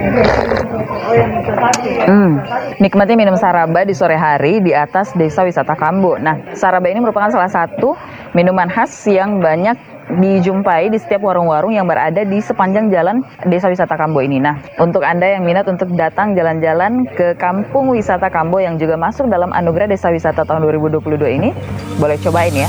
Nikmati minum saraba di sore hari di atas Desa Wisata Kambo. Nah, saraba ini merupakan salah satu minuman khas yang banyak dijumpai di setiap warung-warung yang berada di sepanjang jalan Desa Wisata Kambo ini. Nah, untuk Anda yang minat untuk datang jalan-jalan ke Kampung Wisata Kambo yang juga masuk dalam Anugerah Desa Wisata tahun 2022 ini, boleh cobain ya.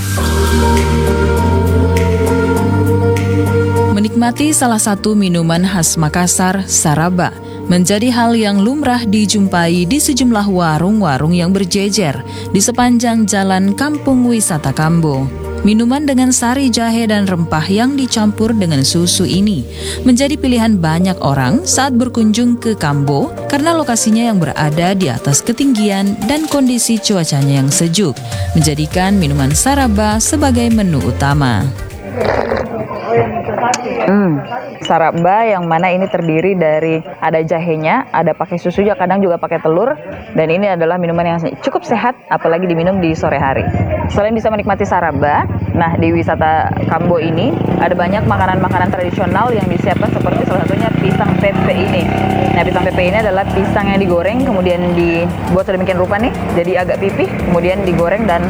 Menikmati salah satu minuman khas Makassar, saraba, menjadi hal yang lumrah dijumpai di sejumlah warung-warung yang berjejer di sepanjang jalan Kampung Wisata Kambo. Minuman dengan sari jahe dan rempah yang dicampur dengan susu ini menjadi pilihan banyak orang saat berkunjung ke Kambo karena lokasinya yang berada di atas ketinggian dan kondisi cuacanya yang sejuk, menjadikan minuman saraba sebagai menu utama. Saraba yang mana ini terdiri dari ada jahenya, ada pakai susu, kadang juga pakai telur, dan ini adalah minuman yang cukup sehat apalagi diminum di sore hari. Selain bisa menikmati saraba, nah di wisata Kambo ini ada banyak makanan-makanan tradisional yang disiapkan seperti salah satunya pisang pepe ini. Nah, pisang pepe ini adalah pisang yang digoreng kemudian dibuat sedemikian rupa nih, jadi agak pipih, kemudian digoreng dan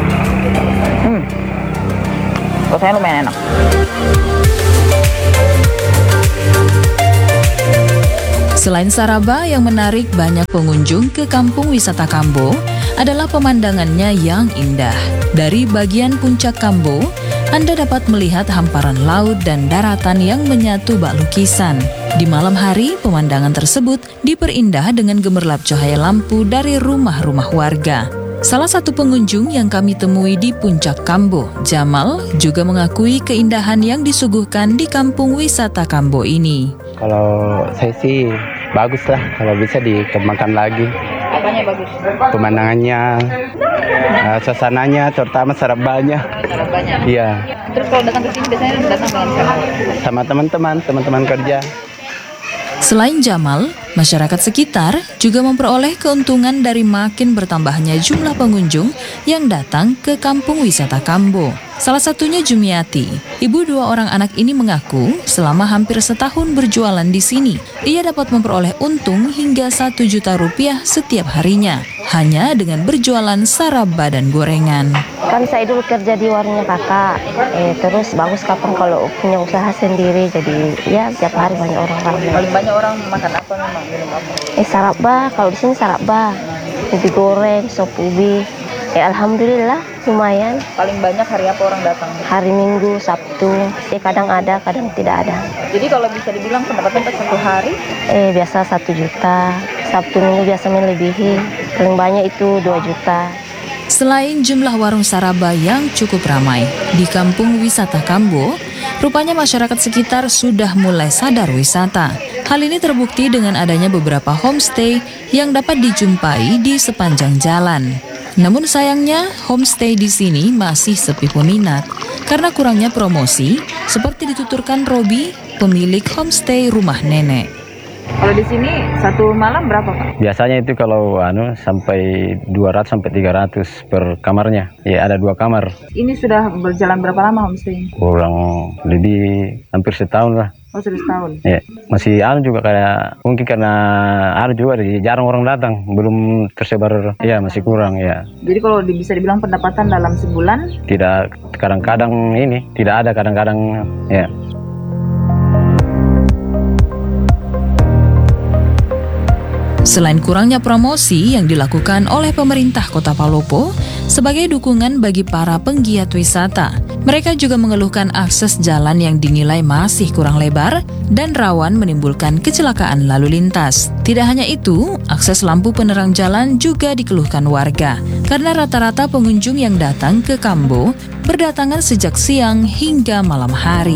rasanya lumayan enak. Selain saraba yang menarik banyak pengunjung ke Kampung Wisata Kambo adalah pemandangannya yang indah. Dari bagian puncak Kambo, Anda dapat melihat hamparan laut dan daratan yang menyatu bak lukisan. Di malam hari, pemandangan tersebut diperindah dengan gemerlap cahaya lampu dari rumah-rumah warga. Salah satu pengunjung yang kami temui di puncak Kambo, Jamal, juga mengakui keindahan yang disuguhkan di Kampung Wisata Kambo ini. Kalau saya sih bagus lah, kalau bisa dikembangkan lagi. Apanya bagus? Pemandangannya, suasananya, terutama sarabanya. Sarabanya? Iya. Terus kalau datang ke sini biasanya datang dengan siapa? Sama teman-teman kerja. Selain Jamal, masyarakat sekitar juga memperoleh keuntungan dari makin bertambahnya jumlah pengunjung yang datang ke Kampung Wisata Kambo. Salah satunya Jumiati. Ibu dua orang anak ini mengaku selama hampir setahun berjualan di sini, ia dapat memperoleh untung hingga 1 juta rupiah setiap harinya, hanya dengan berjualan saraba dan gorengan. Kan saya dulu kerja di warungnya kakak, terus bagus kapan kalau punya usaha sendiri, jadi ya tiap hari banyak orang ramai. Paling banyak orang makan apa memang? Minum apa? Saraba, kalau di sini saraba, ubi goreng, sop ubi. Alhamdulillah lumayan. Paling banyak hari apa orang datang? Hari Minggu, Sabtu, kadang ada, kadang tidak ada. Jadi kalau bisa dibilang pendapatan per satu hari? Biasa 1 juta, Sabtu Minggu biasa melebihi, paling banyak itu 2 juta. Selain jumlah warung saraba yang cukup ramai, di Kampung Wisata Kambo, rupanya masyarakat sekitar sudah mulai sadar wisata. Hal ini terbukti dengan adanya beberapa homestay yang dapat dijumpai di sepanjang jalan. Namun sayangnya, homestay di sini masih sepi peminat karena kurangnya promosi, seperti dituturkan Robi, pemilik homestay Rumah Nenek. Kalau di sini satu malam berapa, Pak? Biasanya itu kalau sampai 200 sampai 300 per kamarnya. Ya, ada 2 kamar. Ini sudah berjalan berapa lama homestay? Kurang lebih hampir setahun lah. Oh, sudah setahun. Ya, masih juga kayak mungkin karena juga jarang orang datang, belum tersebar, ya masih kurang ya. Jadi kalau bisa dibilang pendapatan dalam sebulan? Tidak, kadang-kadang tidak ada, kadang-kadang ya. Selain kurangnya promosi yang dilakukan oleh pemerintah Kota Palopo sebagai dukungan bagi para penggiat wisata, mereka juga mengeluhkan akses jalan yang dinilai masih kurang lebar dan rawan menimbulkan kecelakaan lalu lintas. Tidak hanya itu, akses lampu penerang jalan juga dikeluhkan warga karena rata-rata pengunjung yang datang ke Kambo berdatangan sejak siang hingga malam hari.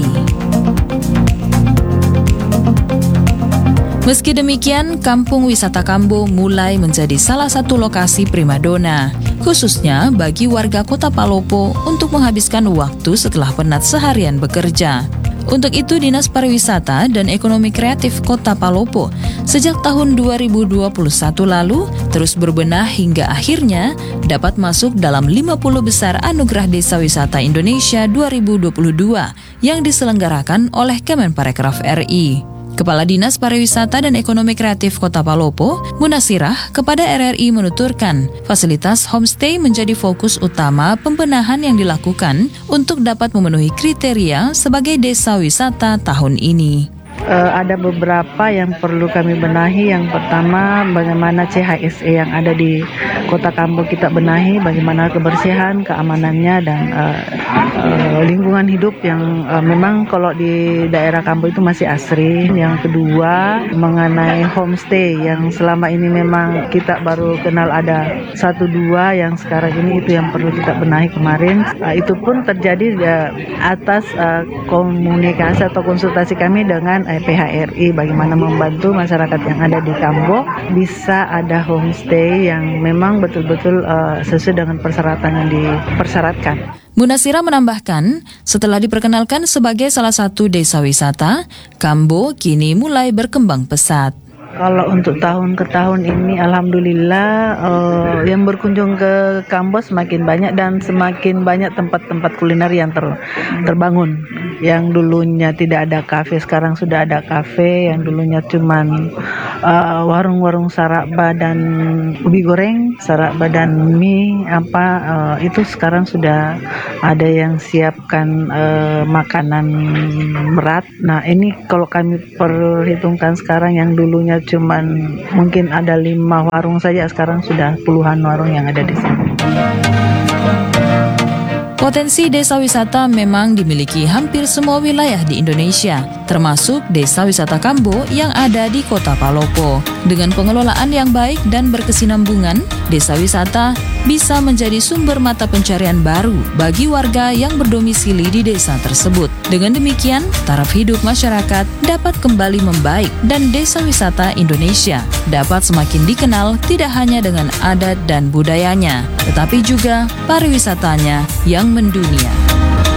Meski demikian, Kampung Wisata Kambo mulai menjadi salah satu lokasi primadona, khususnya bagi warga Kota Palopo untuk menghabiskan waktu setelah penat seharian bekerja. Untuk itu, Dinas Pariwisata dan Ekonomi Kreatif Kota Palopo sejak tahun 2021 lalu terus berbenah hingga akhirnya dapat masuk dalam 50 besar Anugerah Desa Wisata Indonesia 2022 yang diselenggarakan oleh Kemenparekraf RI. Kepala Dinas Pariwisata dan Ekonomi Kreatif Kota Palopo, Munasirah, kepada RRI menuturkan, fasilitas homestay menjadi fokus utama pembenahan yang dilakukan untuk dapat memenuhi kriteria sebagai desa wisata tahun ini. Ada beberapa yang perlu kami benahi. Yang pertama, bagaimana CHSE yang ada di Kota Kambo kita benahi, bagaimana kebersihan, keamanannya, dan lingkungan hidup yang memang kalau di daerah Kambo itu masih asri. Yang kedua, mengenai homestay yang selama ini memang kita baru kenal ada 1-2, yang sekarang ini itu yang perlu kita benahi kemarin. Itu pun terjadi atas komunikasi atau konsultasi kami dengan PHRI, bagaimana membantu masyarakat yang ada di Kambo bisa ada homestay yang memang betul-betul sesuai dengan persyaratan yang dipersyaratkan. Munasirah menambahkan, setelah diperkenalkan sebagai salah satu desa wisata, Kambo kini mulai berkembang pesat. Kalau untuk tahun ke tahun ini, alhamdulillah yang berkunjung ke Kambo semakin banyak dan semakin banyak tempat-tempat kuliner yang terbangun. Yang dulunya tidak ada kafe, sekarang sudah ada kafe. Yang dulunya cuman warung-warung saraba dan ubi goreng, saraba dan mie itu sekarang sudah ada yang siapkan makanan berat. Nah, ini kalau kami perhitungkan sekarang, yang dulunya cuman mungkin ada 5 warung saja, sekarang sudah puluhan warung yang ada di sini. Potensi desa wisata memang dimiliki hampir semua wilayah di Indonesia, termasuk desa wisata Kambo yang ada di Kota Palopo. Dengan pengelolaan yang baik dan berkesinambungan, desa wisata bisa menjadi sumber mata pencarian baru bagi warga yang berdomisili di desa tersebut. Dengan demikian, taraf hidup masyarakat dapat kembali membaik dan desa wisata Indonesia dapat semakin dikenal tidak hanya dengan adat dan budayanya, tetapi juga pariwisatanya yang mendunia.